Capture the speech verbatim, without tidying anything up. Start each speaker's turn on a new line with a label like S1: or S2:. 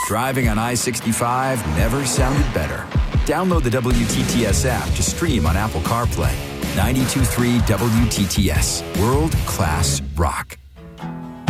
S1: Driving on I sixty-five never sounded better. Download the W T T S app to stream on Apple CarPlay. ninety-two point three W T T S. World-class rock.